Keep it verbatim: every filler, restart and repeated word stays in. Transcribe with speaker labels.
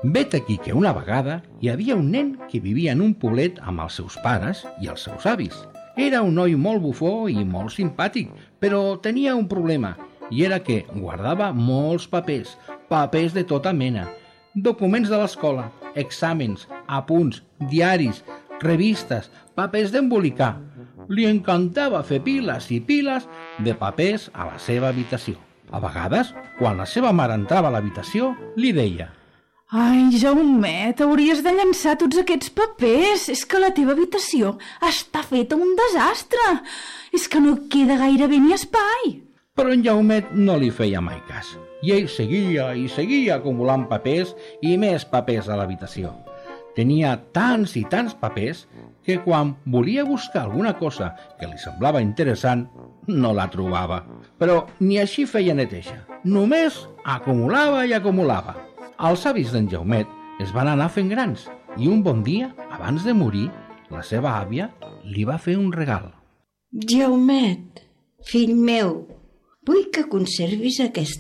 Speaker 1: Vet aquí que una vegada hi havia un nen que vivia en un poblet amb els seus pares i els seus avis. Era un noi molt bufó i molt simpàtic, però tenia un problema, i era que guardava molts papers, papers de tota mena, documents de l'escola, exàmens, apunts, diaris, revistes, papers d'embolicar. Li encantava fer piles i piles de papers a la seva habitació. A vegades, quan la seva mare entrava a l'habitació, li deia:
Speaker 2: Ai, Jaumet, hauries de llançar tots aquests papers. És que la teva habitació està feta un desastre. És que no queda gairebé ni espai.
Speaker 1: Però en Jaumet no li feia mai cas. I ell seguia i seguia acumulant papers i més papers a l'habitació. Tenia tants i tants papers que quan volia buscar alguna cosa que li semblava interessant, no la trobava. Però ni així feia neteja. Només acumulava i acumulava. Els avis d'en Jaumet es van anar fent grans i un bon dia, abans de morir, la seva àvia li va fer un regal.
Speaker 3: Jaumet, fill meu, vull que conservis aquesta